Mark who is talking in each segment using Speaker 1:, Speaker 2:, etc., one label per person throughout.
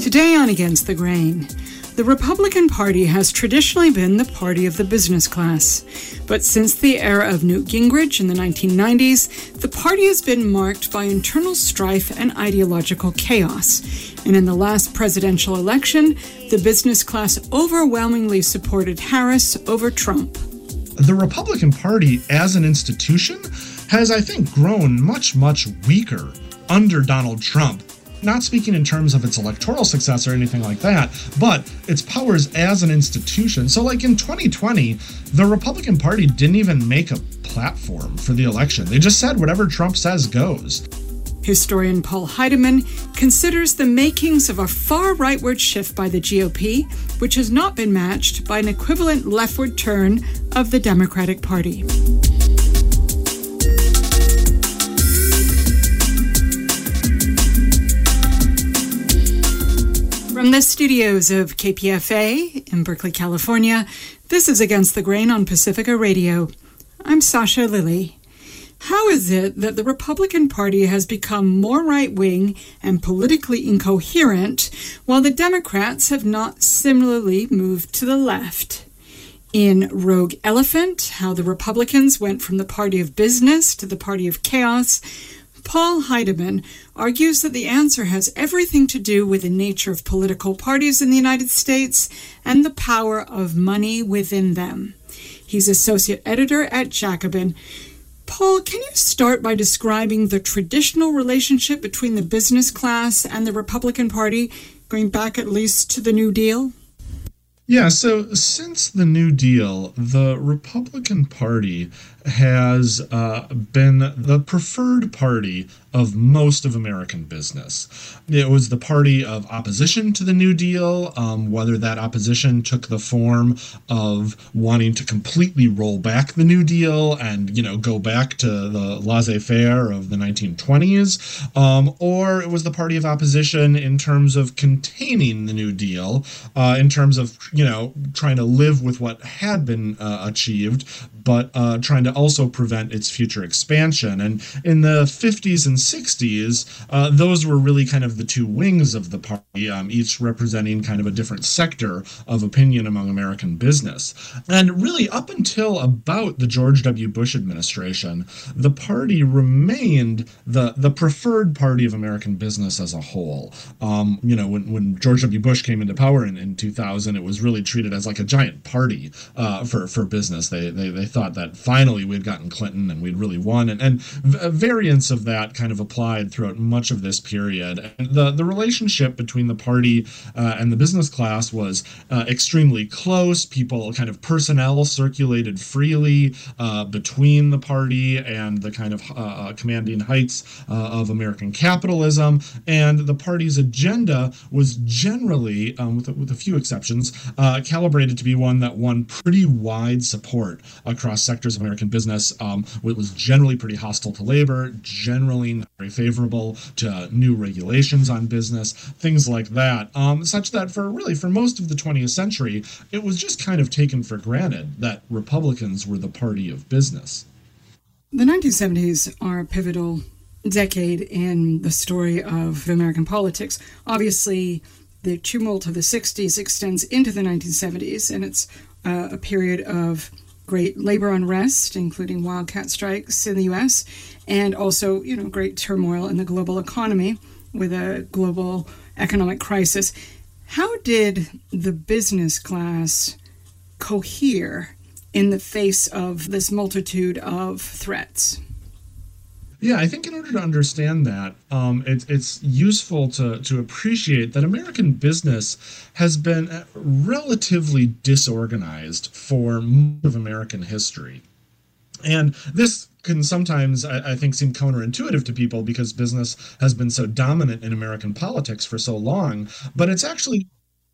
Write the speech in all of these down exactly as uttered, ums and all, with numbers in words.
Speaker 1: Today on Against the Grain, the Republican Party has traditionally been the party of the business class. But since the era of Newt Gingrich in the nineteen nineties, the party has been marked by internal strife and ideological chaos. And in the last presidential election, the business class overwhelmingly supported Harris over Trump.
Speaker 2: The Republican Party as an institution has, I think, grown much, much weaker under Donald Trump. Not speaking in terms of its electoral success or anything like that, but its powers as an institution. So like in twenty twenty, the Republican Party didn't even make a platform for the election. They just said whatever Trump says goes.
Speaker 1: Historian Paul Heidemann considers the makings of a far rightward shift by the G O P, which has not been matched by an equivalent leftward turn of the Democratic Party. From the studios of K P F A in Berkeley, California, this is Against the Grain on Pacifica Radio. I'm Sasha Lilly. How is it that the Republican Party has become more right-wing and politically incoherent, while the Democrats have not similarly moved to the left? In Rogue Elephant, How the Republicans Went from the Party of Business to the Party of Chaos, Paul Heidemann argues that the answer has everything to do with the nature of political parties in the United States and the power of money within them. He's associate editor at Jacobin. Paul, can you start by describing the traditional relationship between the business class and the Republican Party, going back at least to the New Deal?
Speaker 2: Yeah, so since the New Deal, the Republican Party has uh, been the preferred party of most of American business. It was the party of opposition to the New Deal, um, whether that opposition took the form of wanting to completely roll back the New Deal and, you know, go back to the laissez-faire of the nineteen twenties, um, or it was the party of opposition in terms of containing the New Deal, uh, in terms of, you know, trying to live with what had been uh, achieved, but uh, trying to also prevent its future expansion. And in the fifties and sixties, uh, those were really kind of the two wings of the party, um, each representing kind of a different sector of opinion among American business. And really up until about the George W. Bush administration, the party remained the, the preferred party of American business as a whole. Um, you know, when, when George W. Bush came into power in, in two thousand, it was really treated as like a giant party uh, for, for business. They, they, they thought that finally we'd gotten Clinton and we'd really won. And, and variants of that kind of applied throughout much of this period. And the, the relationship between the party uh, and the business class was uh, extremely close. People, kind of personnel circulated freely uh, between the party and the kind of uh, commanding heights uh, of American capitalism. And the party's agenda was generally, um, with, with a few exceptions, uh, calibrated to be one that won pretty wide support across sectors of American business. Um, it was generally pretty hostile to labor, generally not very favorable to new regulations on business, things like that, um, such that for really for most of the twentieth century, it was just kind of taken for granted that Republicans were the party of business.
Speaker 1: The nineteen seventies are a pivotal decade in the story of American politics. Obviously, the tumult of the sixties extends into the nineteen seventies, and it's uh, a period of great labor unrest, including wildcat strikes in the U S, and also, you know, great turmoil in the global economy with a global economic crisis. How did the business class cohere in the face of this multitude of threats?
Speaker 2: Yeah, I think in order to understand that, um, it, it's useful to, to appreciate that American business has been relatively disorganized for most of American history. And this can sometimes, I, I think, seem counterintuitive to people because business has been so dominant in American politics for so long, but it's actually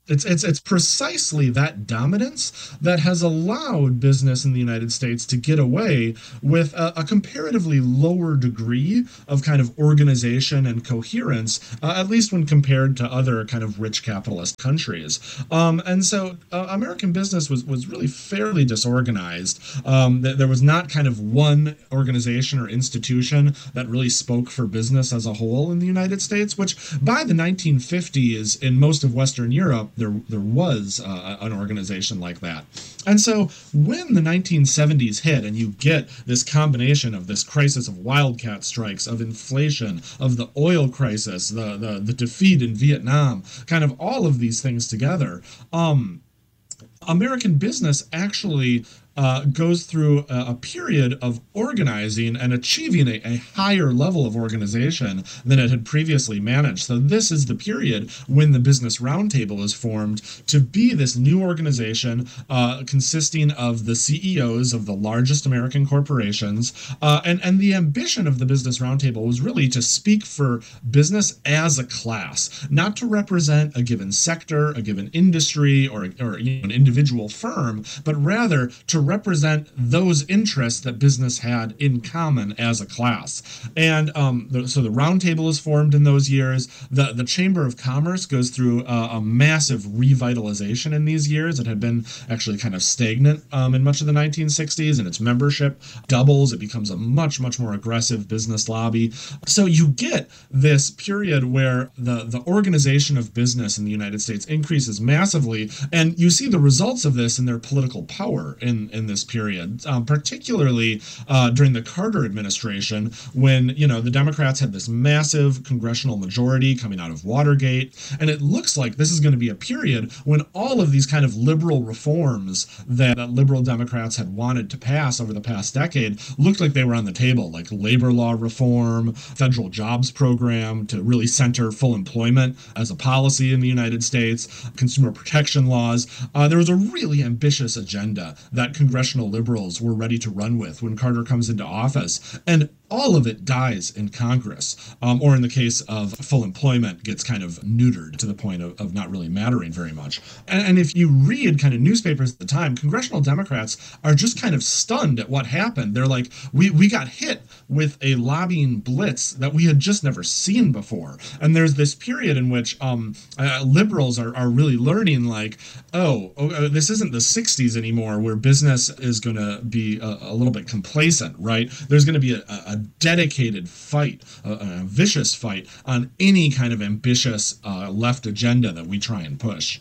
Speaker 2: It's, it's it's precisely that dominance that has allowed business in the United States to get away with a, a comparatively lower degree of kind of organization and coherence, uh, at least when compared to other kind of rich capitalist countries. Um, and so uh, American business was, was really fairly disorganized. Um, th- there was not kind of one organization or institution that really spoke for business as a whole in the United States, which by the nineteen fifties in most of Western Europe, there there was uh, an organization like that. And so when the nineteen seventies hit and you get this combination of this crisis of wildcat strikes, of inflation, of the oil crisis, the, the, the defeat in Vietnam, kind of all of these things together, um, American business actually Uh, goes through a, a period of organizing and achieving a, a higher level of organization than it had previously managed. So this is the period when the Business Roundtable is formed to be this new organization uh, consisting of the C E Os of the largest American corporations. Uh, and, and the ambition of the Business Roundtable was really to speak for business as a class, not to represent a given sector, a given industry, or, or you know, an individual firm, but rather to represent those interests that business had in common as a class. And um, the, so the Roundtable is formed in those years. The, the Chamber of Commerce goes through a, a massive revitalization in these years. It had been actually kind of stagnant um, in much of the nineteen sixties, and its membership doubles. It becomes a much, much more aggressive business lobby. So you get this period where the, the organization of business in the United States increases massively, and you see the results of this in their political power in in this period, um, particularly uh, during the Carter administration, when, you know, the Democrats had this massive congressional majority coming out of Watergate. And it looks like this is going to be a period when all of these kind of liberal reforms that, that liberal Democrats had wanted to pass over the past decade looked like they were on the table, like labor law reform, federal jobs program to really center full employment as a policy in the United States, consumer protection laws. Uh, there was a really ambitious agenda that congressional liberals were ready to run with when Carter comes into office. And all of it dies in Congress, um, or in the case of full employment, gets kind of neutered to the point of, of not really mattering very much. And, and if you read kind of newspapers at the time, congressional Democrats are just kind of stunned at what happened. They're like, we, we got hit with a lobbying blitz that we had just never seen before. And there's this period in which um, uh, liberals are, are really learning, like, oh, oh, this isn't the sixties anymore where business is going to be a, a little bit complacent, right? There's going to be a, a dedicated fight, a, a vicious fight on any kind of ambitious uh, left agenda that we try and push.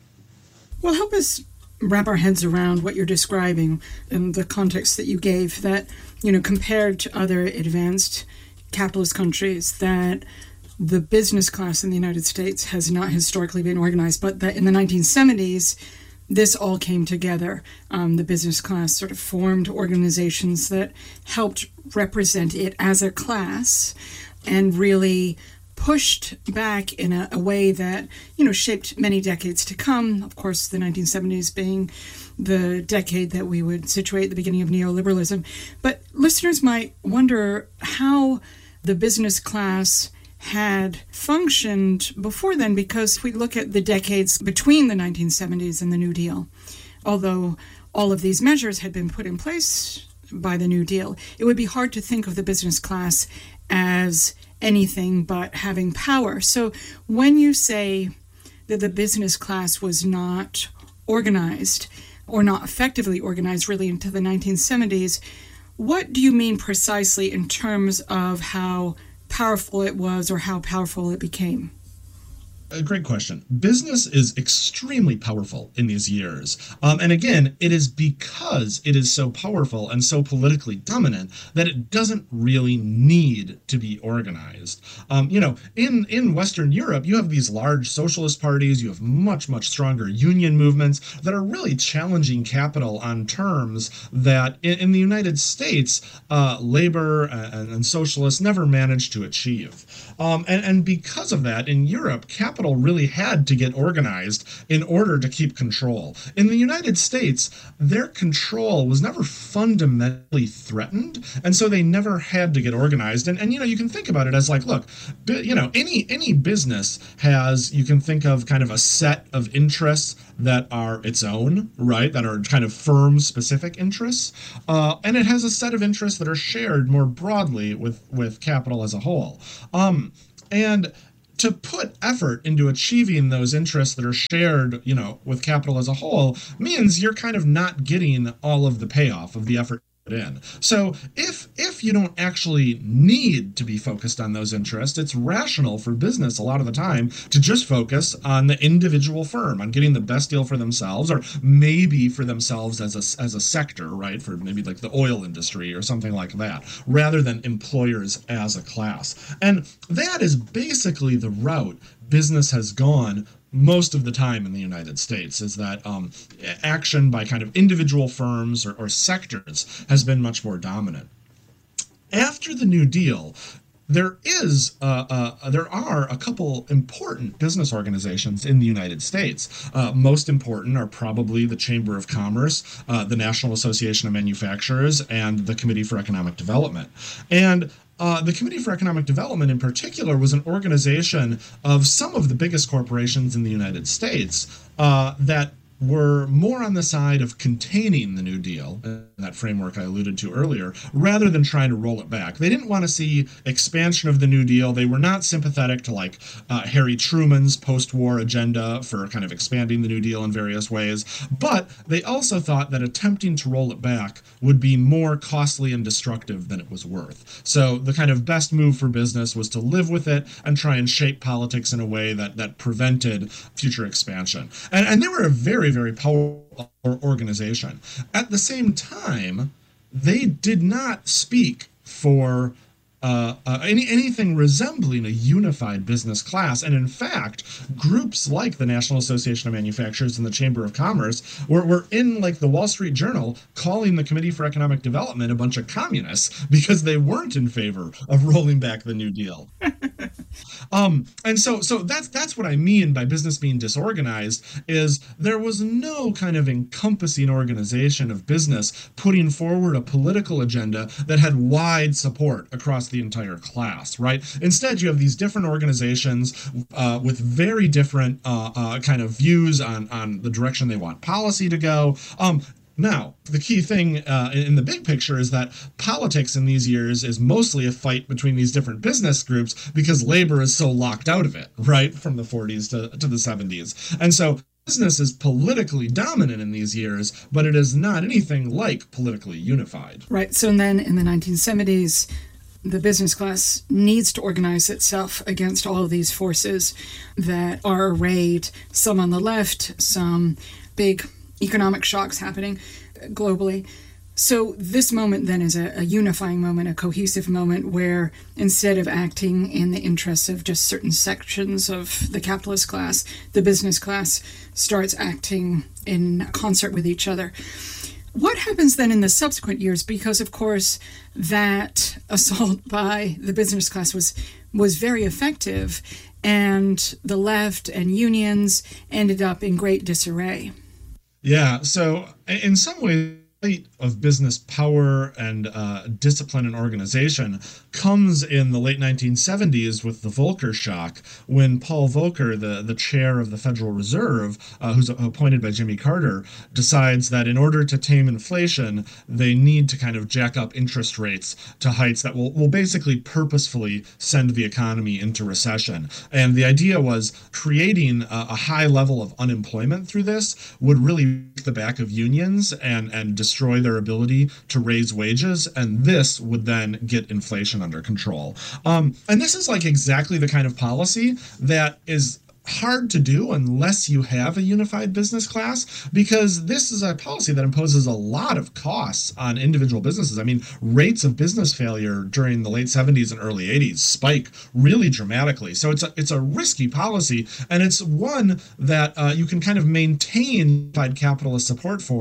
Speaker 1: Well, help us wrap our heads around what you're describing in the context that you gave, that, you know, compared to other advanced capitalist countries, that the business class in the United States has not historically been organized, but that in the nineteen seventies, this all came together. Um, the business class sort of formed organizations that helped represent it as a class and really pushed back in a, a way that, you know, shaped many decades to come. Of course, the nineteen seventies being the decade that we would situate the beginning of neoliberalism. But listeners might wonder how the business class had functioned before then, because if we look at the decades between the nineteen seventies and the New Deal, although all of these measures had been put in place by the New Deal, it would be hard to think of the business class as anything but having power. So when you say that the business class was not organized or not effectively organized really into the nineteen seventies, what do you mean precisely in terms of how powerful it was or how powerful it became?
Speaker 2: A great question. Business is extremely powerful in these years. Um, and again, it is because it is so powerful and so politically dominant that it doesn't really need to be organized. Um, you know, in, in Western Europe, you have these large socialist parties, you have much, much stronger union movements that are really challenging capital on terms that in, in the United States, uh, labor and, and socialists never managed to achieve. Um, and, and because of that, in Europe, capital capital really had to get organized in order to keep control. In the United States, their control was never fundamentally threatened, and so they never had to get organized. And, and you know, you can think about it as like, look, you know, any any business has, you can think of kind of a set of interests that are its own, right, that are kind of firm-specific interests, uh, and it has a set of interests that are shared more broadly with, with capital as a whole. Um, and to put effort into achieving those interests that are shared, you know, with capital as a whole means you're kind of not getting all of the payoff of the effort in. So if if you don't actually need to be focused on those interests, it's rational for business a lot of the time to just focus on the individual firm, on getting the best deal for themselves, or maybe for themselves as a, as a sector, right, for maybe like the oil industry or something like that, rather than employers as a class. And that is basically the route business has gone most of the time in the United States, is that um, action by kind of individual firms or, or sectors has been much more dominant. After the New Deal, there is uh, uh, there are a couple important business organizations in the United States. Uh, most important are probably the Chamber of Commerce, uh, the National Association of Manufacturers, and the Committee for Economic Development. And Uh, the Committee for Economic Development in particular was an organization of some of the biggest corporations in the United States uh, that were more on the side of containing the New Deal, that framework I alluded to earlier, rather than trying to roll it back. They didn't want to see expansion of the New Deal. They were not sympathetic to like uh, Harry Truman's post-war agenda for kind of expanding the New Deal in various ways, but they also thought that attempting to roll it back would be more costly and destructive than it was worth. So the kind of best move for business was to live with it and try and shape politics in a way that that prevented future expansion. And, and they were a very very powerful organization. At the same time, they did not speak for uh, uh, any anything resembling a unified business class. And in fact, groups like the National Association of Manufacturers and the Chamber of Commerce were, were in like the Wall Street Journal calling the Committee for Economic Development a bunch of communists because they weren't in favor of rolling back the New Deal. Um, and so, so that's that's what I mean by business being disorganized, is there was no kind of encompassing organization of business putting forward a political agenda that had wide support across the entire class, right? Instead, you have these different organizations uh, with very different uh, uh, kind of views on, on the direction they want policy to go. Um, Now, the key thing uh, in the big picture is that politics in these years is mostly a fight between these different business groups because labor is so locked out of it, right, from the forties to, to the seventies. And so business is politically dominant in these years, but it is not anything like politically unified.
Speaker 1: Right. So then in the nineteen seventies, the business class needs to organize itself against all of these forces that are arrayed, some on the left, some big economic shocks happening globally. So this moment then is a, a unifying moment, a cohesive moment where instead of acting in the interests of just certain sections of the capitalist class, the business class starts acting in concert with each other. What happens then in the subsequent years? Because, of course, that assault by the business class was was very effective, and the left and unions ended up in great disarray.
Speaker 2: Yeah, so in some ways, the fight of business power and uh, discipline and organization comes in the late nineteen seventies with the Volcker shock, when Paul Volcker, the, the chair of the Federal Reserve, uh, who's appointed by Jimmy Carter, decides that in order to tame inflation, they need to kind of jack up interest rates to heights that will, will basically purposefully send the economy into recession. And the idea was creating a, a high level of unemployment through this would really break the back of unions and, and destroy their ability to raise wages, and this would then get inflation under control. Um, and this is like exactly the kind of policy that is hard to do unless you have a unified business class, because this is a policy that imposes a lot of costs on individual businesses. I mean, rates of business failure during the late seventies and early eighties spike really dramatically. So it's a, it's a risky policy, and it's one that uh, you can kind of maintain unified capitalist support for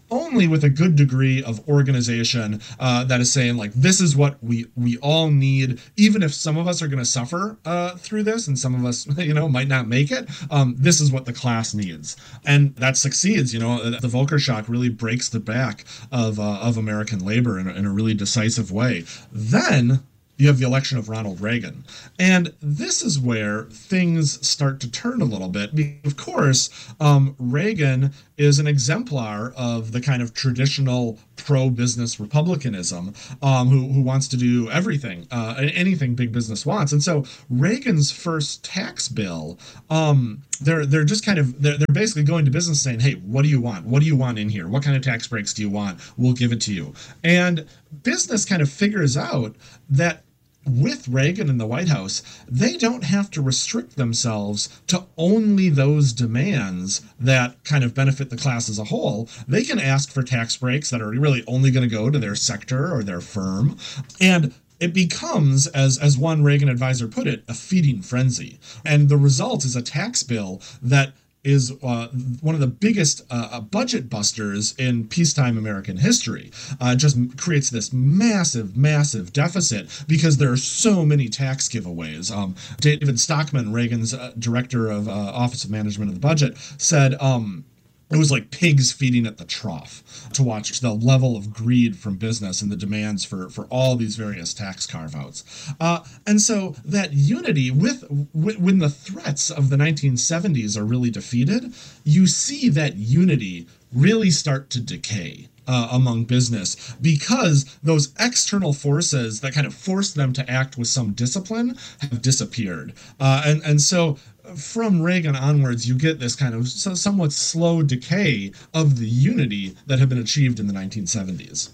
Speaker 2: only with a good degree of organization uh, that is saying, like, this is what we we all need, even if some of us are going to suffer uh, through this and some of us, you know, might not make it. Um, this is what the class needs. And that succeeds. You know, the Volcker shock really breaks the back of, uh, of American labor in a, in a really decisive way. Then you have the election of Ronald Reagan. And this is where things start to turn a little bit. Of course, um, Reagan is an exemplar of the kind of traditional pro-business republicanism um, who, who wants to do everything, uh, anything big business wants. And so Reagan's first tax bill, um, they're they're just kind of, they're, they're basically going to business saying, hey, what do you want? What do you want in here? What kind of tax breaks do you want? We'll give it to you. And business kind of figures out that with Reagan in the White House, they don't have to restrict themselves to only those demands that kind of benefit the class as a whole. They can ask for tax breaks that are really only going to go to their sector or their firm. And it becomes, as as one Reagan advisor put it, a feeding frenzy. And the result is a tax bill that is uh, one of the biggest uh, budget busters in peacetime American history. Uh, just creates this massive, massive deficit because there are so many tax giveaways. Um, David Stockman, Reagan's uh, director of uh, Office of Management of the Budget, said um, it was like pigs feeding at the trough to watch the level of greed from business and the demands for, for all these various tax carve-outs. Uh, and so that unity, with, with when the threats of the nineteen seventies are really defeated, you see that unity really start to decay uh, among business because those external forces that kind of force them to act with some discipline have disappeared. Uh, and, and so from Reagan onwards, you get this kind of somewhat slow decay of the unity that had been achieved in the nineteen seventies.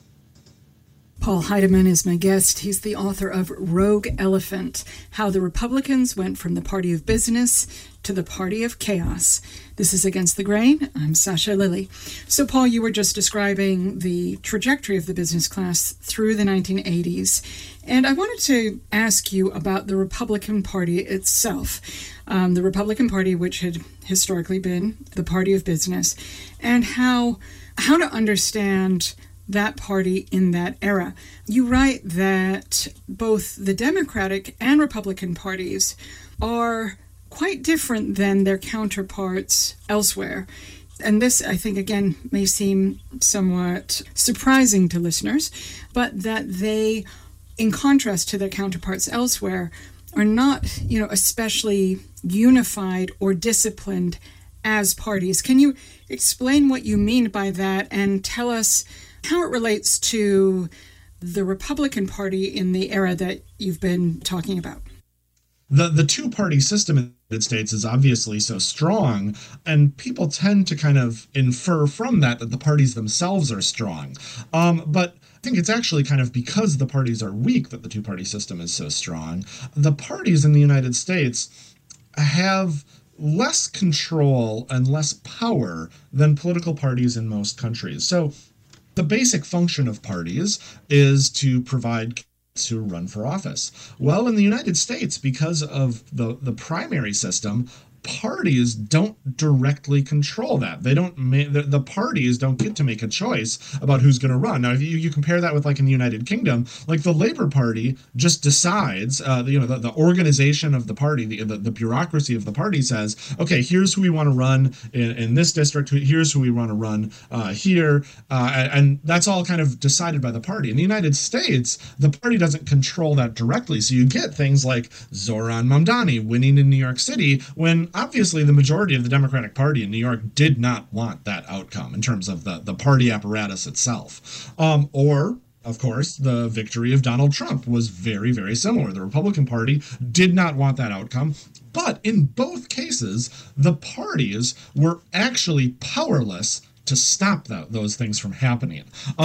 Speaker 1: Paul Heidemann is my guest. He's the author of Rogue Elephant, How the Republicans Went from the Party of Business to the Party of Chaos. This is Against the Grain. I'm Sasha Lilley. So, Paul, you were just describing the trajectory of the business class through the nineteen eighties. And I wanted to ask you about the Republican Party itself. Um, the Republican Party, which had historically been the party of business, and how how to understand that party in that era. You write that both the Democratic and Republican parties are quite different than their counterparts elsewhere. And this, I think, again, may seem somewhat surprising to listeners, but that they, in contrast to their counterparts elsewhere, are not, you know, especially unified or disciplined as parties. Can you explain what you mean by that and tell us how it relates to the Republican Party in the era that you've been talking about?
Speaker 2: The the two-party system in the United States is obviously so strong, and people tend to kind of infer from that that the parties themselves are strong. Um, but I think it's actually kind of because the parties are weak that the two-party system is so strong. The parties in the United States have less control and less power than political parties in most countries. So the basic function of parties is to provide to run for office. Well, in the United States, because of the, the primary system, parties don't directly control that. They don't ma- the, the parties don't get to make a choice about who's going to run. Now, if you, you compare that with like in the United Kingdom, like the Labour Party just decides, uh, you know, the, the organization of the party, the, the the bureaucracy of the party says, okay, here's who we want to run in, in this district. Here's who we want to run uh, here. Uh, and, and that's all kind of decided by the party. In the United States, the party doesn't control that directly. So you get things like Zohran Mamdani winning in New York City when obviously the majority of the Democratic Party in New York did not want that outcome in terms of the, the party apparatus itself. Um, or, of course, the victory of Donald Trump was very, very similar. The Republican Party did not want that outcome. But in both cases, the parties were actually powerless to stop that, those things from happening. Um,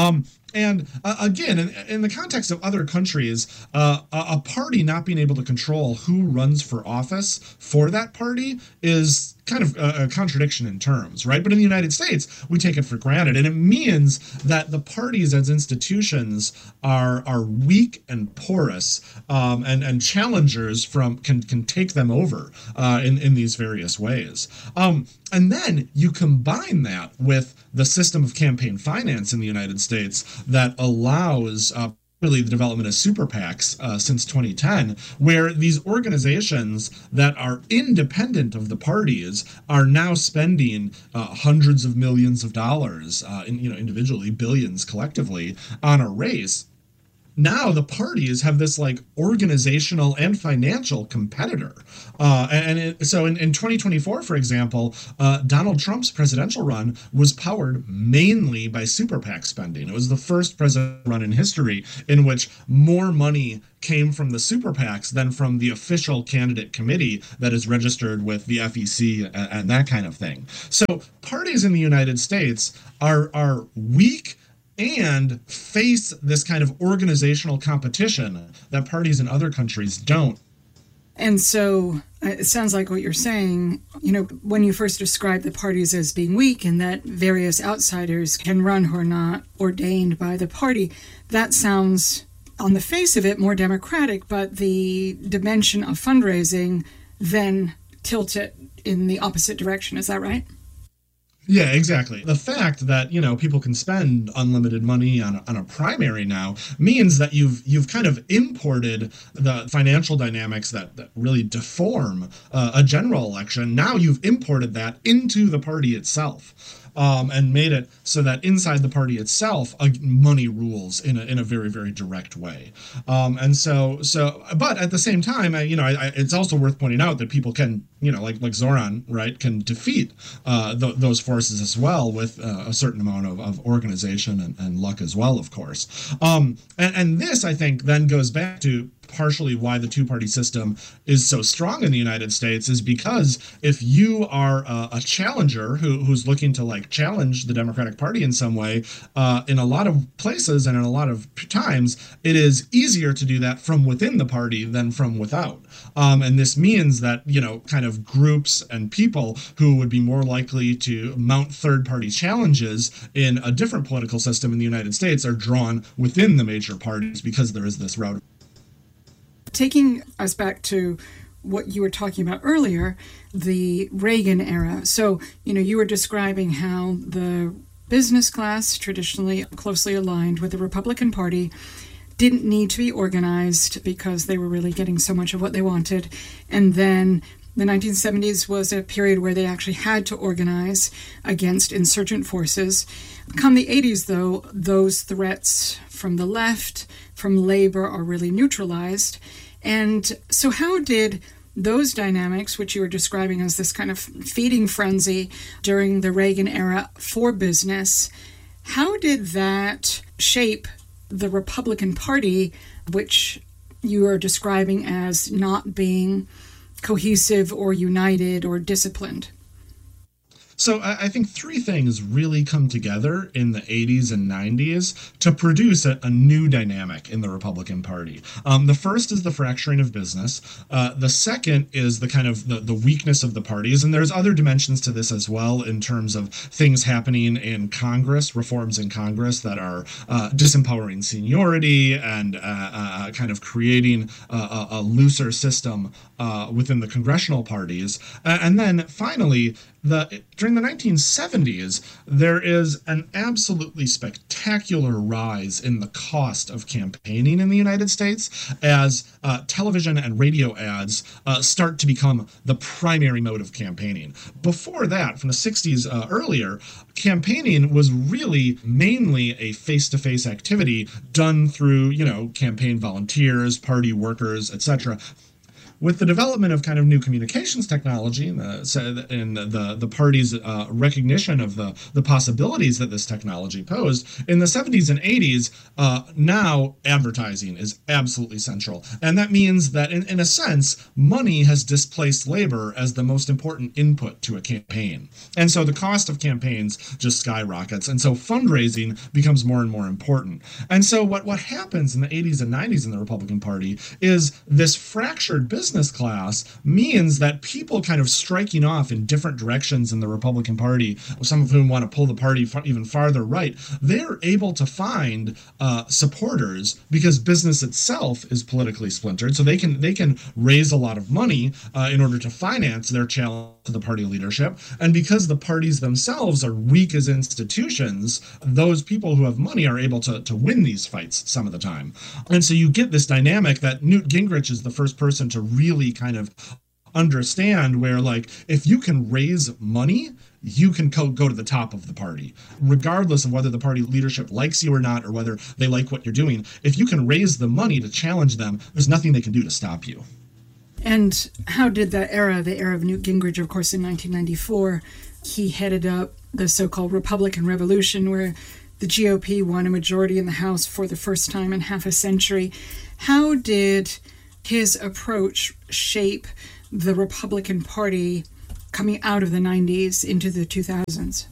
Speaker 2: And uh, again, in, in the context of other countries, uh, a, a party not being able to control who runs for office for that party is kind of a, a contradiction in terms, right? But in the United States, we take it for granted. And it means that the parties as institutions are are weak and porous, um, and, and challengers from can, can take them over uh, in, in these various ways. Um, and then you combine that with the system of campaign finance in the United States that allows uh, really the development of super PACs uh, since twenty ten, where these organizations that are independent of the parties are now spending uh, hundreds of millions of dollars, uh, in, you know, individually, billions collectively, on a race. Now the parties have this like organizational and financial competitor. Uh, and it, so in, in twenty twenty-four, for example, uh, Donald Trump's presidential run was powered mainly by super PAC spending. It was the first presidential run in history in which more money came from the super PACs than from the official candidate committee that is registered with the F E C and, and that kind of thing. So parties in the United States are are weak and face this kind of organizational competition that parties in other countries don't.
Speaker 1: And so uh, it sounds like what you're saying, you know, when you first described the parties as being weak and that various outsiders can run who are not ordained by the party, that sounds, on the face of it, more democratic, but the dimension of fundraising then tilts it in the opposite direction. Is that right?
Speaker 2: Yeah, exactly. The fact that, you know, people can spend unlimited money on a, on a primary now means that you've you've kind of imported the financial dynamics that, that really deform uh, a general election. Now you've imported that into the party itself. Um, and made it so that inside the party itself, uh, money rules in a in a very, very direct way. Um, and so so, but at the same time, I, you know, I, I, it's also worth pointing out that people can, you know, like like Zoran, right, can defeat uh, th- those forces as well with uh, a certain amount of, of organization and, and luck as well, of course. Um, and, and this, I think, then goes back to partially why the two-party system is so strong in the United States is because if you are a, a challenger who, who's looking to like challenge the Democratic Party in some way, uh, in a lot of places and in a lot of times, it is easier to do that from within the party than from without. Um, and this means that, you know, kind of groups and people who would be more likely to mount third-party challenges in a different political system in the United States are drawn within the major parties because there is this route.
Speaker 1: Taking us back to what you were talking about earlier, the Reagan era. So, you know, you were describing how the business class, traditionally closely aligned with the Republican Party, didn't need to be organized because they were really getting so much of what they wanted. And then the nineteen seventies was a period where they actually had to organize against insurgent forces. Come the eighties, though, those threats from the left, from labor, are really neutralized. And so how did those dynamics, which you were describing as this kind of feeding frenzy during the Reagan era for business, how did that shape the Republican Party, which you are describing as not being cohesive or united or disciplined?
Speaker 2: So I think three things really come together in the eighties and nineties to produce a, a new dynamic in the Republican Party. Um, the first is the fracturing of business. Uh, the second is the kind of the, the weakness of the parties. And there's other dimensions to this as well in terms of things happening in Congress, reforms in Congress that are uh, disempowering seniority and uh, uh, kind of creating a, a looser system uh, within the congressional parties. Uh, and then finally, The, during the nineteen seventies, there is an absolutely spectacular rise in the cost of campaigning in the United States as uh, television and radio ads uh, start to become the primary mode of campaigning. Before that, from the sixties uh, earlier, campaigning was really mainly a face-to-face activity done through, you know, campaign volunteers, party workers, et cetera. with the development of kind of new communications technology and the, and the, the party's uh, recognition of the, the possibilities that this technology posed, in the seventies and eighties, uh, now advertising is absolutely central. And that means that, in, in a sense, money has displaced labor as the most important input to a campaign. And so the cost of campaigns just skyrockets. And so fundraising becomes more and more important. And so what, what happens in the eighties and nineties in the Republican Party is this fractured business class means that people kind of striking off in different directions in the Republican Party, some of whom want to pull the party far, even farther right, they're able to find uh, supporters because business itself is politically splintered. So they can they can raise a lot of money uh, in order to finance their challenge to the party leadership. And because the parties themselves are weak as institutions, those people who have money are able to, to win these fights some of the time. And so you get this dynamic that Newt Gingrich is the first person to really kind of understand where, like, if you can raise money, you can co- go to the top of the party, regardless of whether the party leadership likes you or not, or whether they like what you're doing. If you can raise the money to challenge them, there's nothing they can do to stop you.
Speaker 1: And how did that era, the era of Newt Gingrich, of course, in nineteen ninety-four, he headed up the so-called Republican Revolution, where the G O P won a majority in the House for the first time in half a century. How did his approach shape the Republican Party coming out of the nineties into the two thousands?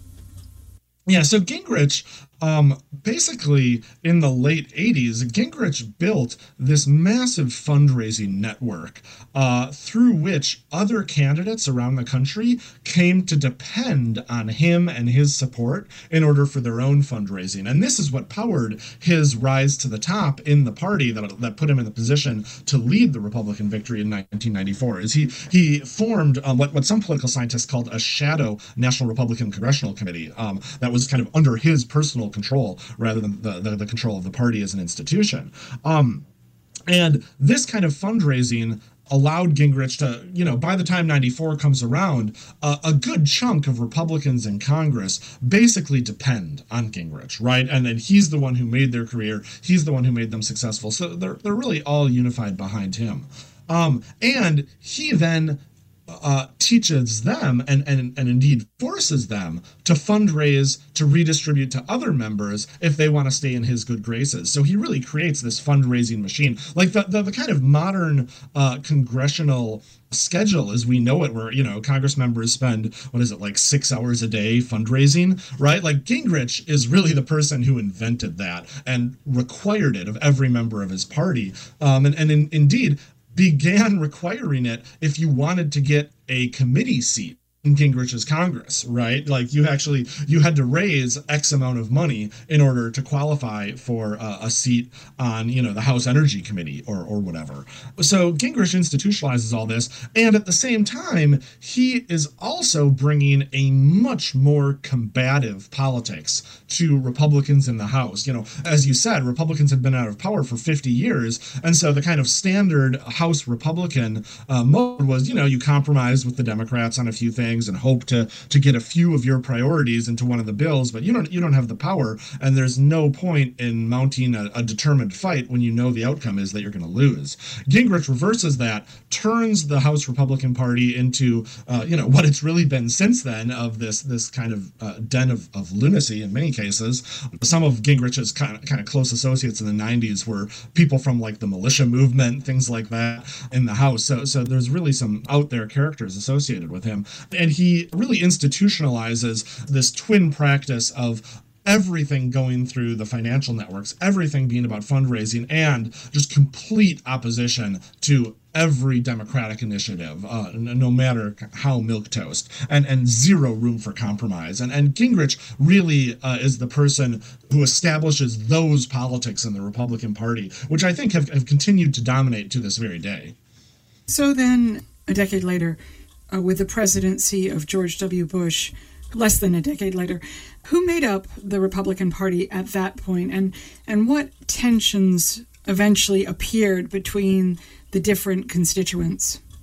Speaker 2: Yeah, so Gingrich, um, basically in the late eighties, Gingrich built this massive fundraising network uh, through which other candidates around the country came to depend on him and his support in order for their own fundraising. And this is what powered his rise to the top in the party that, that put him in the position to lead the Republican victory in nineteen ninety-four. Is he he formed um, what, what some political scientists called a shadow National Republican Congressional Committee um, that was kind of under his personal control rather than the, the, the control of the party as an institution. Um, and this kind of fundraising allowed Gingrich to, you know, by the time ninety-four comes around, uh, a good chunk of Republicans in Congress basically depend on Gingrich, right? And then he's the one who made their career. He's the one who made them successful. So they're, they're really all unified behind him. Um, and he then Uh, teaches them and, and, and indeed forces them to fundraise, to redistribute to other members if they want to stay in his good graces. So he really creates this fundraising machine, like the, the, the kind of modern uh, congressional schedule as we know it, where, you know, Congress members spend, what is it, like six hours a day fundraising, right? Like Gingrich is really the person who invented that and required it of every member of his party. Um, and, and in, indeed, began requiring it if you wanted to get a committee seat in Gingrich's Congress, right? Like you actually, you had to raise X amount of money in order to qualify for uh, a seat on, you know, the House Energy Committee or, or whatever. So Gingrich institutionalizes all this. And at the same time, he is also bringing a much more combative politics to Republicans in the House. You know, as you said, Republicans have been out of power for fifty years. And so the kind of standard House Republican uh, mode was, you know, you compromise with the Democrats on a few things and hope to to get a few of your priorities into one of the bills, but you don't you don't have the power, and there's no point in mounting a, a determined fight when you know the outcome is that you're going to lose. Gingrich reverses that, turns the House Republican Party into uh, you know what it's really been since then, of this this kind of uh, den of, of lunacy in many cases. Some of Gingrich's kind of, kind of close associates in the nineties were people from like the militia movement, things like that in the House. So so there's really some out there characters associated with him. And he really institutionalizes this twin practice of everything going through the financial networks, everything being about fundraising, and just complete opposition to every Democratic initiative, uh, no matter how milquetoast, and, and zero room for compromise. And, and Gingrich really uh, is the person who establishes those politics in the Republican Party, which I think have, have continued to dominate to this very day.
Speaker 1: So then, a decade later, Uh, with the presidency of George W. Bush, less than a decade later, who made up the Republican Party at that point, and and what tensions eventually appeared between the different constituents?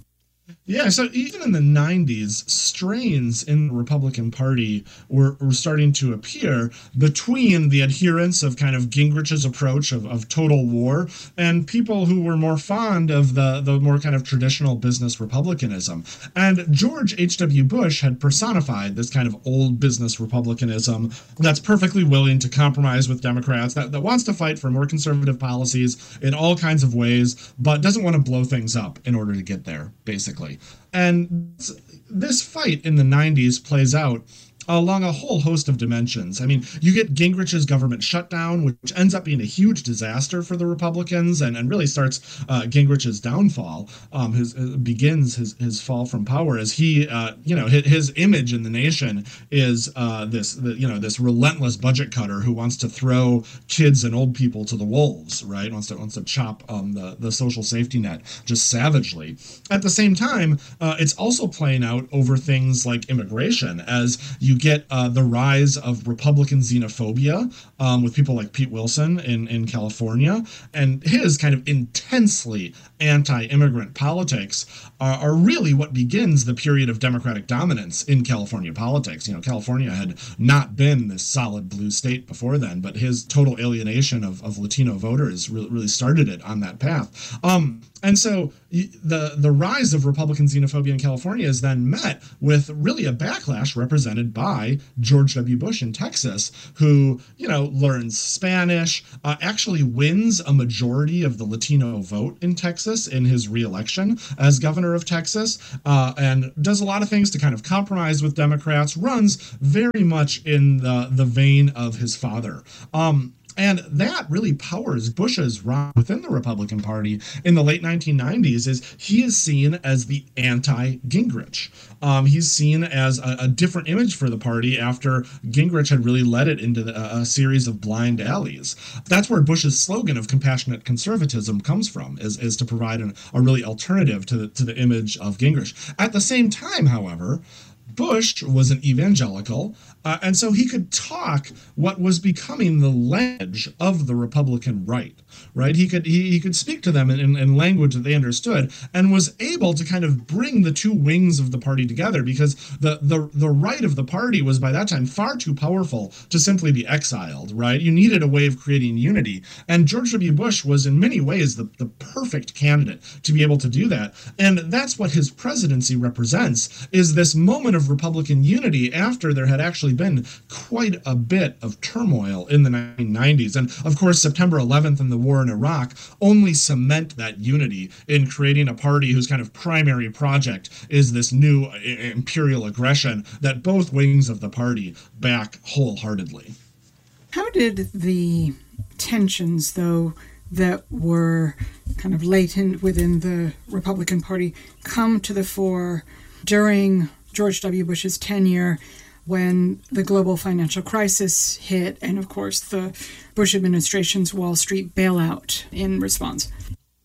Speaker 2: Yeah, so even in the nineties, strains in the Republican Party were, were starting to appear between the adherents of kind of Gingrich's approach of, of total war and people who were more fond of the, the more kind of traditional business republicanism. And George H W. Bush had personified this kind of old business republicanism that's perfectly willing to compromise with Democrats, that, that wants to fight for more conservative policies in all kinds of ways, but doesn't want to blow things up in order to get there, basically. And this fight in the nineties plays out along a whole host of dimensions. I mean, you get Gingrich's government shutdown, which ends up being a huge disaster for the Republicans and, and really starts uh, Gingrich's downfall. Um, his uh, begins his, his fall from power as he, uh, you know, his, his image in the nation is uh, this, the, you know, this relentless budget cutter who wants to throw kids and old people to the wolves, right? Wants to wants to chop um, the the social safety net just savagely. At the same time, uh, it's also playing out over things like immigration as you You get uh, the rise of Republican xenophobia um, with people like Pete Wilson in, in California, and his kind of intensely anti-immigrant politics are, are really what begins the period of Democratic dominance in California politics. You know, California had not been this solid blue state before then, but his total alienation of, of Latino voters really, really started it on that path. Um, And so the the rise of Republican xenophobia in California is then met with really a backlash represented by George W. Bush in Texas, who, you know, learns Spanish, uh, actually wins a majority of the Latino vote in Texas in his reelection as governor of Texas, uh, and does a lot of things to kind of compromise with Democrats, runs very much in the, the vein of his father. Um, And that really powers Bush's rise within the Republican Party in the late nineteen nineties. Is he is seen as the anti-Gingrich. Um, he's seen as a, a different image for the party after Gingrich had really led it into the, a series of blind alleys. That's where Bush's slogan of compassionate conservatism comes from, is, is to provide an, a really alternative to the, to the image of Gingrich. At the same time, however, Bush was an evangelical, uh, and so he could talk what was becoming the language of the Republican right, right? He could he, he could speak to them in, in, in language that they understood, and was able to kind of bring the two wings of the party together, because the, the, the right of the party was by that time far too powerful to simply be exiled, right? You needed a way of creating unity, and George W. Bush was in many ways the, the perfect candidate to be able to do that. And that's what his presidency represents, is this moment of Republican unity after there had actually been quite a bit of turmoil in the nineteen nineties. And of course, September eleventh and the war in Iraq only cement that unity in creating a party whose kind of primary project is this new imperial aggression that both wings of the party back wholeheartedly.
Speaker 1: How did the tensions, though, that were kind of latent within the Republican Party come to the fore during George W. Bush's tenure, when the global financial crisis hit, and of course the Bush administration's Wall Street bailout in response?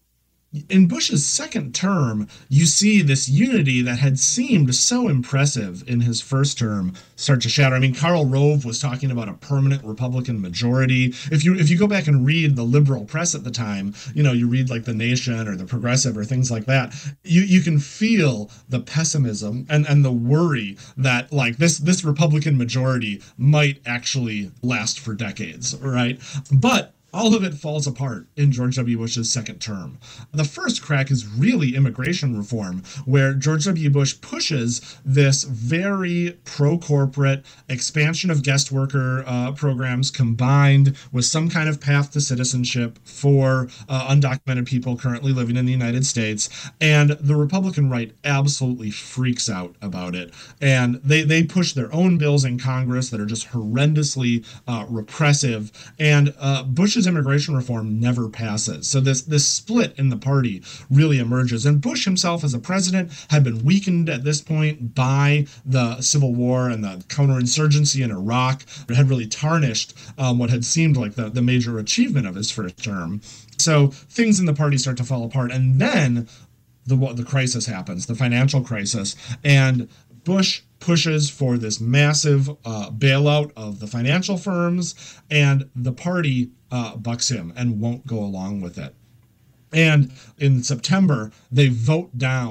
Speaker 2: In Bush's second term, you see this unity that had seemed so impressive in his first term start to shatter. I mean, Karl Rove was talking about a permanent Republican majority. If you if you go back and read the liberal press at the time, you know, you read like The Nation or The Progressive or things like that, you, you can feel the pessimism and, and the worry that like this, this Republican majority might actually last for decades, right? But all of it falls apart in George W. Bush's second term. The first crack is really immigration reform, where George W. Bush pushes this very pro-corporate expansion of guest worker uh, programs combined with some kind of path to citizenship for uh, undocumented people currently living in the United States. And the Republican right absolutely freaks out about it. And they, they push their own bills in Congress that are just horrendously uh, repressive. And uh, Bush's immigration reform never passes. So this this split in the party really emerges. And Bush himself as a president had been weakened at this point by the Civil War and the counterinsurgency in Iraq. It had really tarnished um, what had seemed like the, the major achievement of his first term. So things in the party start to fall apart. And then the the crisis happens, the financial crisis. And Bush pushes for this massive uh, bailout of the financial firms, and the party uh, bucks him and won't go along with it. And in September, they vote down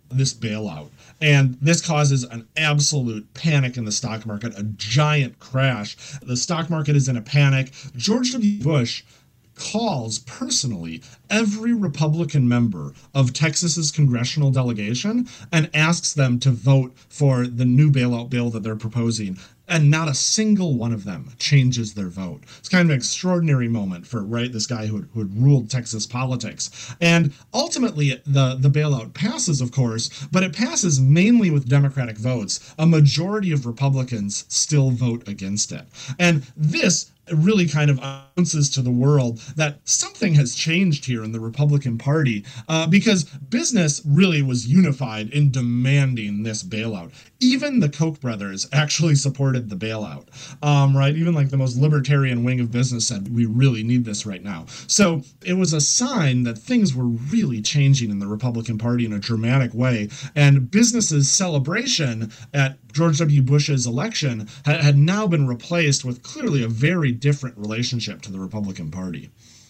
Speaker 2: this bailout. And this causes an absolute panic in the stock market, a giant crash. The stock market is in a panic. George W. Bush calls personally every Republican member of Texas's congressional delegation and asks them to vote for the new bailout bill that they're proposing. And not a single one of them changes their vote. It's kind of an extraordinary moment for, right, this guy who had, who had ruled Texas politics. And ultimately, the, the bailout passes, of course, but it passes mainly with Democratic votes. A majority of Republicans still vote against it. And this really kind of announces to the world that something has changed here in the Republican Party, uh, because business really was unified in demanding this bailout. Even the Koch brothers actually supported the bailout, um, right? Even like the most libertarian wing of business said, we really need this right now. So it was a sign that things were really changing in the Republican Party in a dramatic way. And business's celebration at George W. Bush's election had, had now been replaced with clearly a very different relationship to the Republican Party.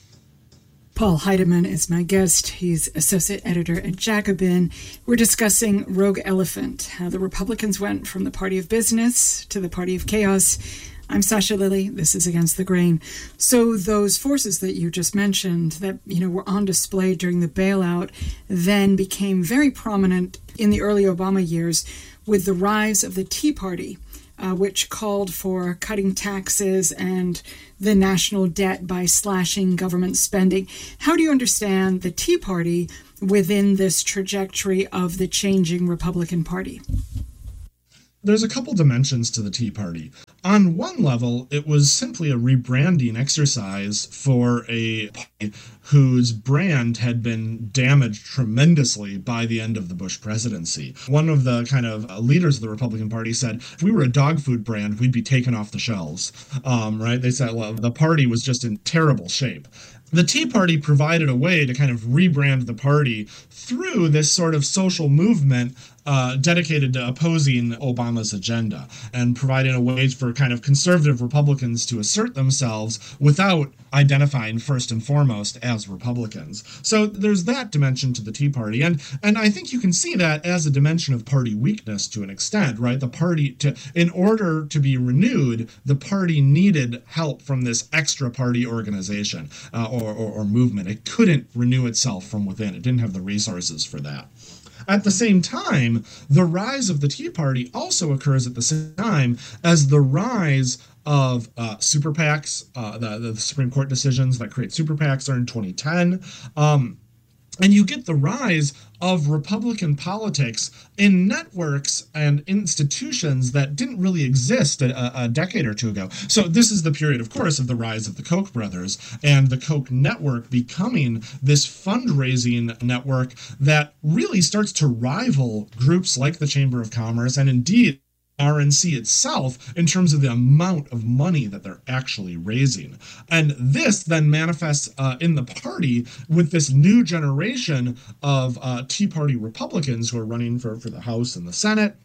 Speaker 1: Paul Heidemann is my guest. He's associate editor at Jacobin. We're discussing Rogue Elephant, how the Republicans went from the party of business to the party of chaos. I'm Sasha Lilly. This is Against the Grain. So those forces that you just mentioned that, you know, were on display during the bailout then became very prominent in the early Obama years with the rise of the Tea Party, uh, which called for cutting taxes and the national debt by slashing government spending. How do you understand the Tea Party within this trajectory of the changing Republican Party?
Speaker 2: There's a couple dimensions to the Tea Party. On one level, it was simply a rebranding exercise for a party whose brand had been damaged tremendously by the end of the Bush presidency. One of the kind of leaders of the Republican Party said, if we were a dog food brand, we'd be taken off the shelves, um, right? They said, well, the party was just in terrible shape. The Tea Party provided a way to kind of rebrand the party through this sort of social movement uh, dedicated to opposing Obama's agenda and providing a way for kind of conservative Republicans to assert themselves without identifying first and foremost as Republicans. So there's that dimension to the Tea Party. And and I think you can see that as a dimension of party weakness to an extent, right? The party, to in order to be renewed, the party needed help from this extra party organization uh, or, or, or movement. It couldn't renew itself from within. It didn't have the resources for that. At the same time, the rise of the Tea Party also occurs at the same time as the rise of uh, super PACs. Uh, the, the Supreme Court decisions that create super PACs are in twenty ten. Um, And you get the rise of Republican politics in networks and institutions that didn't really exist a, a decade or two ago. So this is the period, of course, of the rise of the Koch brothers and the Koch network becoming this fundraising network that really starts to rival groups like the Chamber of Commerce and indeed R N C itself in terms of the amount of money that they're actually raising. And this then manifests uh, in the party with this new generation of uh, Tea Party Republicans who are running for, for the House and the Senate,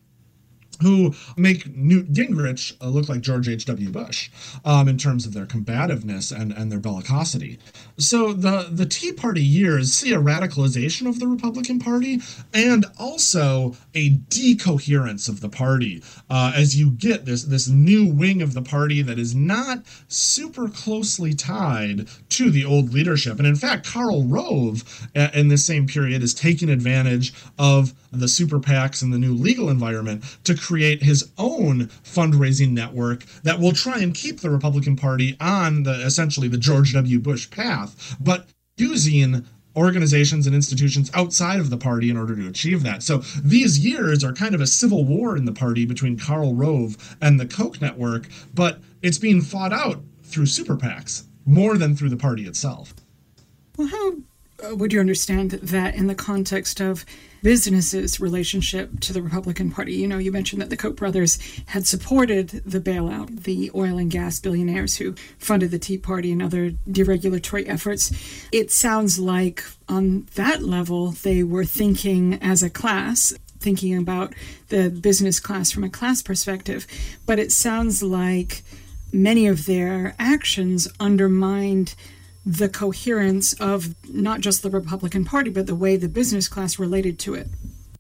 Speaker 2: who make Newt Gingrich uh, look like George H W. Bush um, in terms of their combativeness and, and their bellicosity. So the, the Tea Party years see a radicalization of the Republican Party and also a decoherence of the party uh, as you get this, this new wing of the party that is not super closely tied to the old leadership. And in fact, Karl Rove uh, in this same period is taking advantage of the super PACs and the new legal environment to create his own fundraising network that will try and keep the Republican Party on the essentially the George W. Bush path, but using organizations and institutions outside of the party in order to achieve that. So these years are kind of a civil war in the party between Karl Rove and the Koch network, but it's being fought out through super PACs more than through the party itself.
Speaker 1: Well, how uh, would you understand that in the context of business's relationship to the Republican Party? You know, you mentioned that the Koch brothers had supported the bailout, the oil and gas billionaires who funded the Tea Party and other deregulatory efforts. It sounds like on that level, they were thinking as a class, thinking about the business class from a class perspective. But it sounds like many of their actions undermined the coherence of not just the Republican Party, but the way the business class related to it.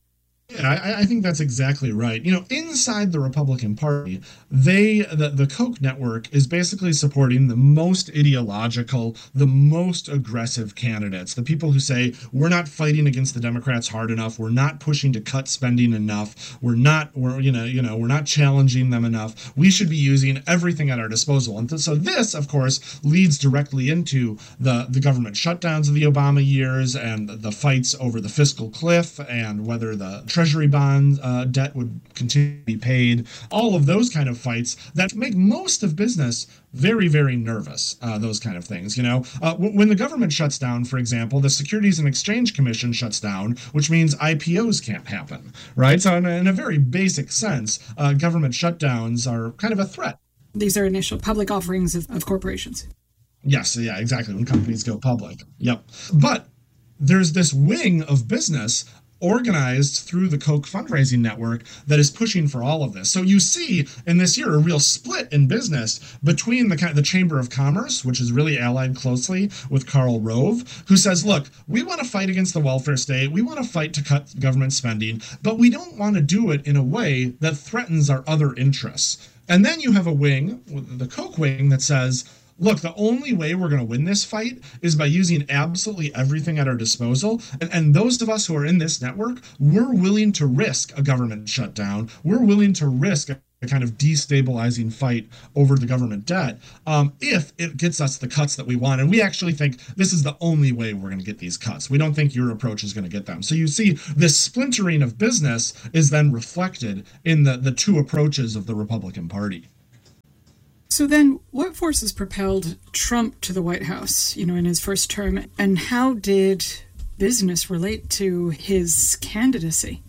Speaker 2: Yeah, I, I think that's exactly right. You know, inside the Republican Party, they the, the Koch network is basically supporting the most ideological, the most aggressive candidates, the people who say we're not fighting against the Democrats hard enough, we're not pushing to cut spending enough, we're not we're you know you know we're not challenging them enough. We should be using everything at our disposal. And th- so this, of course, leads directly into the the government shutdowns of the Obama years and the fights over the fiscal cliff and whether the Treasury bond uh, debt would continue to be paid, all of those kind of fights that make most of business very, very nervous, uh, those kind of things. You know, uh, w- when the government shuts down, for example, the Securities and Exchange Commission shuts down, which means I P Os can't happen, right? So in a, in a very basic sense, uh, government shutdowns are kind of a threat.
Speaker 1: These are initial public offerings of, of corporations.
Speaker 2: Yes, yeah, exactly, when companies go public. Yep. But there's this wing of business organized through the Koch fundraising network that is pushing for all of this. So you see in this year a real split in business between the the Chamber of Commerce, which is really allied closely with Karl Rove, who says, look, we want to fight against the welfare state, we want to fight to cut government spending, but we don't want to do it in a way that threatens our other interests. And then you have a wing, the Koch wing, that says, look, the only way we're going to win this fight is by using absolutely everything at our disposal. And, and those of us who are in this network, we're willing to risk a government shutdown. We're willing to risk a, a kind of destabilizing fight over the government debt um, if it gets us the cuts that we want. And we actually think this is the only way we're going to get these cuts. We don't think your approach is going to get them. So you see this splintering of business is then reflected in the, the two approaches of the Republican Party.
Speaker 1: So then, what forces propelled Trump to the White House, you know, in his first term, and how did business relate to his candidacy?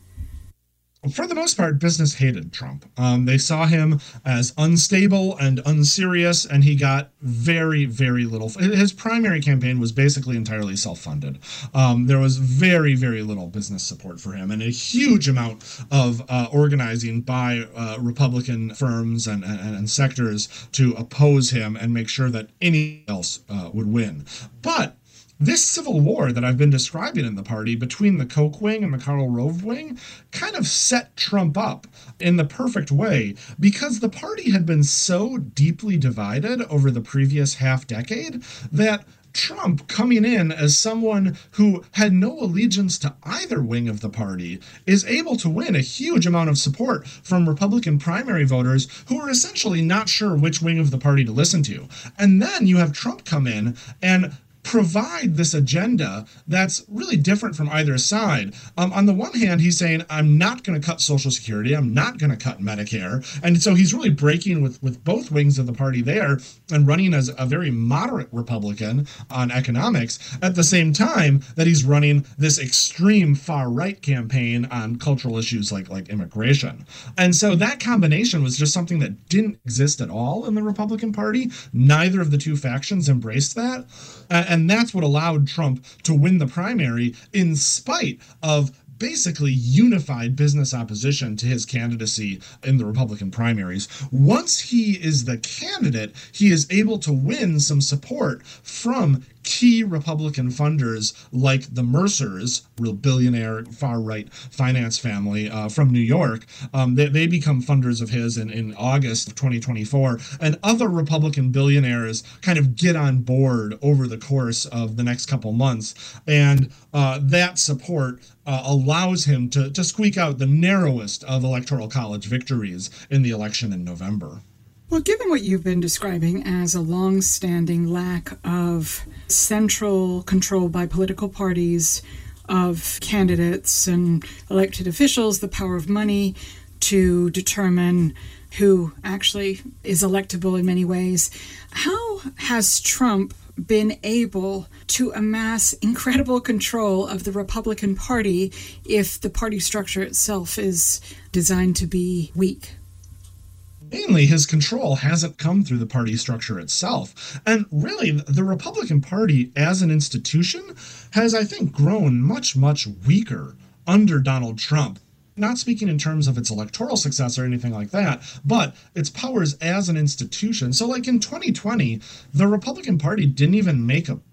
Speaker 2: For the most part, business hated Trump. Um, they saw him as unstable and unserious, and he got very, very little. His primary campaign was basically entirely self-funded. Um, there was very, very little business support for him, and a huge amount of uh, organizing by uh, Republican firms and, and, and sectors to oppose him and make sure that anyone else uh, would win. But this civil war that I've been describing in the party between the Koch wing and the Karl Rove wing kind of set Trump up in the perfect way because the party had been so deeply divided over the previous half decade that Trump, coming in as someone who had no allegiance to either wing of the party, is able to win a huge amount of support from Republican primary voters who are essentially not sure which wing of the party to listen to. And then you have Trump come in and provide this agenda that's really different from either side. Um, on the one hand, he's saying, I'm not going to cut Social Security, I'm not going to cut Medicare. And so he's really breaking with, with both wings of the party there and running as a very moderate Republican on economics at the same time that he's running this extreme far-right campaign on cultural issues like, like immigration. And so that combination was just something that didn't exist at all in the Republican Party. Neither of the two factions embraced that. Uh, And that's what allowed Trump to win the primary in spite of basically unified business opposition to his candidacy in the Republican primaries. Once he is the candidate, he is able to win some support from key Republican funders like the Mercers, real billionaire far-right finance family uh, from New York. Um, they, they become funders of his in, in August of twenty twenty-four, and other Republican billionaires kind of get on board over the course of the next couple months, and uh, that support uh, allows him to, to squeak out the narrowest of Electoral College victories in the election in November.
Speaker 1: Well, given what you've been describing as a long-standing lack of central control by political parties of candidates and elected officials, the power of money to determine who actually is electable in many ways, how has Trump been able to amass incredible control of the Republican Party if the party structure itself is designed to be weak?
Speaker 2: Mainly, his control hasn't come through the party structure itself. And really, the Republican Party as an institution has, I think, grown much, much weaker under Donald Trump. Not speaking in terms of its electoral success or anything like that, but its powers as an institution. So like in twenty twenty, the Republican Party didn't even make a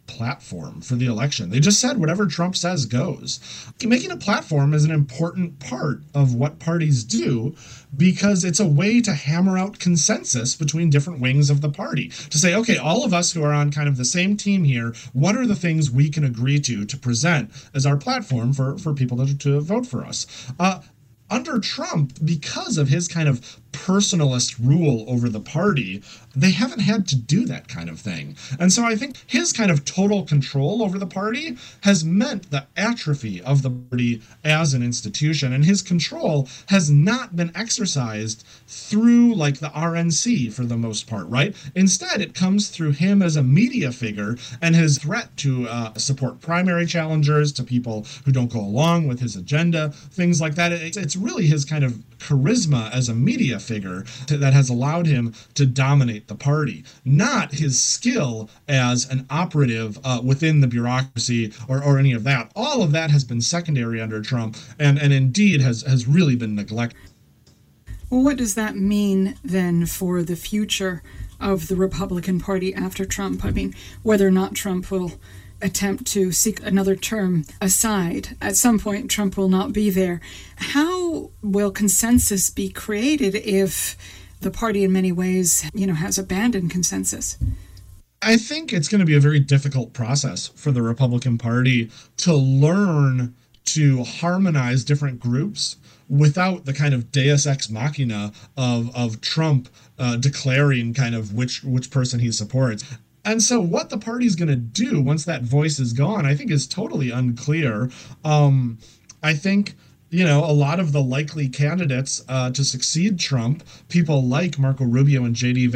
Speaker 2: platform for the election. They just said whatever Trump says goes. Making a platform is an important part of what parties do because it's a way to hammer out consensus between different wings of the party. To say, okay, all of us who are on kind of the same team here, what are the things we can agree to to present as our platform for, for people to, to vote for us? Uh, Under Trump, because of his kind of personalist rule over the party, they haven't had to do that kind of thing. And so I think his kind of total control over the party has meant the atrophy of the party as an institution. And his control has not been exercised through like the R N C for the most part, right? Instead, it comes through him as a media figure and his threat to uh, support primary challengers, to people who don't go along with his agenda, things like that. It's, it's really his kind of charisma as a media figure to, that has allowed him to dominate the party, not his skill as an operative uh, within the bureaucracy or, or any of that. All of that has been secondary under Trump and, and indeed has, has really been neglected.
Speaker 1: Well, what does that mean then for the future of the Republican Party after Trump? I mean, whether or not Trump will attempt to seek another term aside, at some point Trump will not be there. How will consensus be created if the party in many ways, you know, has abandoned consensus?
Speaker 2: I think it's going to be a very difficult process for the Republican Party to learn to harmonize different groups without the kind of deus ex machina of, of Trump uh, declaring kind of which, which person he supports. And so what the party's going to do once that voice is gone, I think is totally unclear. Um, I think, you know, a lot of the likely candidates uh, to succeed Trump, people like Marco Rubio and J D